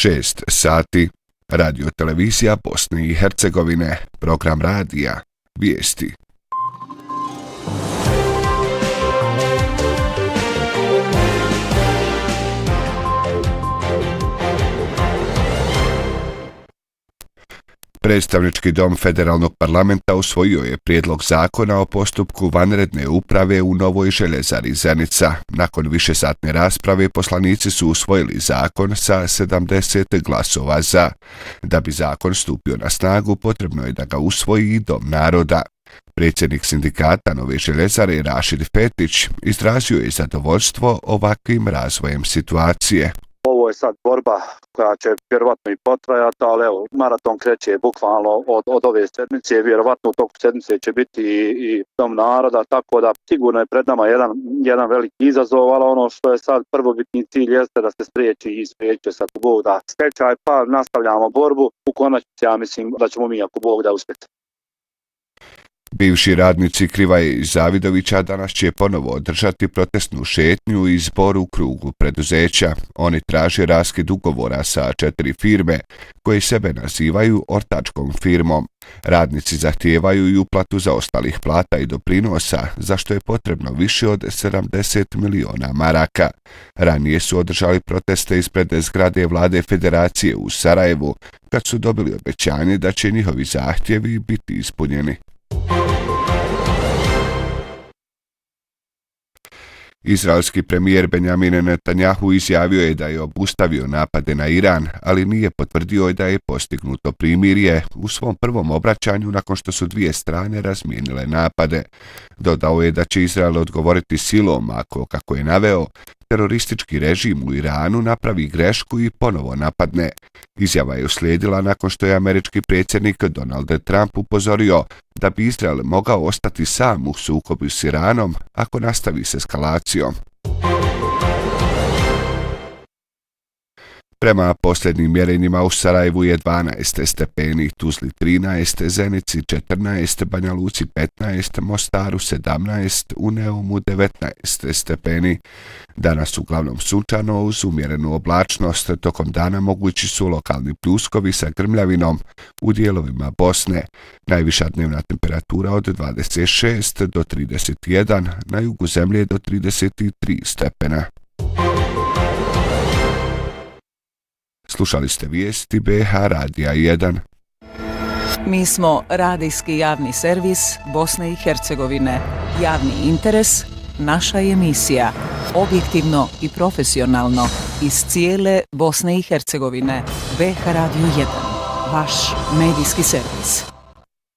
6 sati. Radio televizija Bosne i Hercegovine, program radija, vijesti. Predstavnički dom Federalnog parlamenta usvojio je prijedlog zakona o postupku vanredne uprave u novoj željezari Zenica. Nakon višesatne rasprave poslanici su usvojili zakon sa 70 glasova za. Da bi zakon stupio na snagu, potrebno je da ga usvoji i Dom naroda. Predsjednik sindikata Nove željezare Rašid Fetić izrazio je zadovoljstvo ovakvim razvojem situacije. Ovo je sad borba koja će vjerovatno i potrajati, ali evo, maraton kreće bukvalno od ove sedmice, vjerovatno u toku sedmice će biti i Dom naroda, tako da sigurno je pred nama jedan veliki izazov, ali ono što je sad prvobitni cilj jeste da se spriječi i spriječe sad Bog da stečaj, pa nastavljamo borbu. U konačnici ja mislim da ćemo mi ako Bog da uspjeti. Bivši radnici Krivaje i Zavidovića danas će ponovo održati protestnu šetnju i zbor u krugu preduzeća. Oni traže raskid ugovora sa 4 firme koje sebe nazivaju ortačkom firmom. Radnici zahtijevaju i uplatu zaostalih plata i doprinosa, za što je potrebno više od 70 miliona maraka. Ranije su održali proteste ispred zgrade Vlade Federacije u Sarajevu, kad su dobili obećanje da će njihovi zahtjevi biti ispunjeni. Izraelski premijer Benjamin Netanjahu izjavio je da je obustavio napade na Iran, ali nije potvrdio da je postignuto primirje u svom prvom obraćanju nakon što su dvije strane razmijenile napade. Dodao je da će Izrael odgovoriti silom ako, kako je naveo, teroristički režim u Iranu napravi grešku i ponovo napadne. Izjava je uslijedila nakon što je američki predsjednik Donald Trump upozorio da bi Izrael mogao ostati sam u sukobu s Iranom ako nastavi s eskalacijom. Prema posljednjim mjerenjima u Sarajevu je 12 stepeni, Tuzli 13, Zenici 14, Banja Luci 15, Mostaru 17, u Neumu 19 stepeni. Danas uglavnom sunčano uz umjerenu oblačnost, tokom dana mogući su lokalni pljuskovi sa grmljavinom u dijelovima Bosne. Najviša dnevna temperatura od 26 do 31, na jugu zemlje do 33 stepena. Slušali ste vijesti BH Radija 1. Mi smo radijski javni servis Bosne i Hercegovine. Javni interes, naša emisija. Objektivno i profesionalno iz cijele Bosne i Hercegovine. BH Radio 1. Vaš medijski servis.